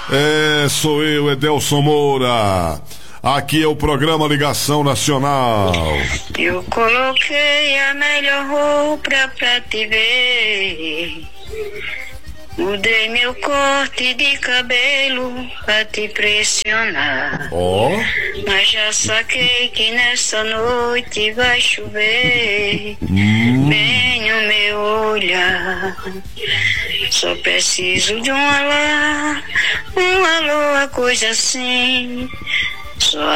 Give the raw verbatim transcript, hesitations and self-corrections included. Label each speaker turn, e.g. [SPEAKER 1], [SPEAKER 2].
[SPEAKER 1] É, sou eu, Edelson Moura. Aqui é o programa Ligação Nacional.
[SPEAKER 2] Eu coloquei a melhor roupa pra te ver. Mudei meu corte de cabelo pra te pressionar.
[SPEAKER 1] Ó. Oh.
[SPEAKER 2] Mas já saquei que nessa noite vai chover. Hum. Bem no meu olhar. Só preciso de um alô, um alô, a coisa assim.